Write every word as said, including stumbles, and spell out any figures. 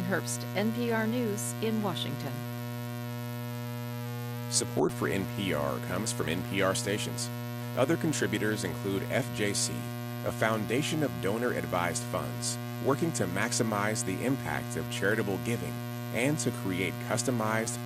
Herbst, N P R News in Washington. Support for N P R comes from N P R stations. Other contributors include F J C, a foundation of donor-advised funds working to maximize the impact of charitable giving and to create customized,